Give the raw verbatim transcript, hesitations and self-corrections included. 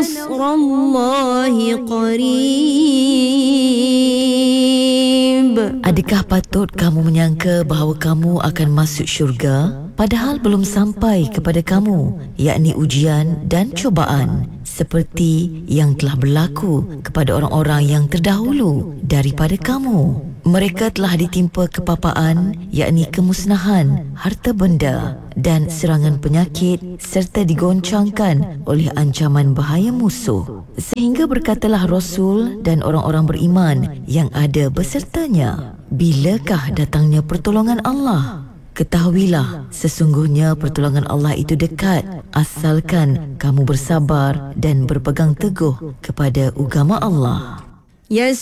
نصر الله قريب. Adakah patut kamu menyangka bahawa kamu akan masuk syurga padahal belum sampai kepada kamu, yakni ujian dan cubaan seperti yang telah berlaku kepada orang-orang yang terdahulu daripada kamu. Mereka telah ditimpa kepapaan, yakni kemusnahan harta benda dan serangan penyakit serta digoncangkan oleh ancaman bahaya musuh. Sehingga berkatalah Rasul dan orang-orang beriman yang ada besertanya, bilakah datangnya pertolongan Allah? Ketahuilah, sesungguhnya pertolongan Allah itu dekat asalkan kamu bersabar dan berpegang teguh kepada agama Allah. يسألونك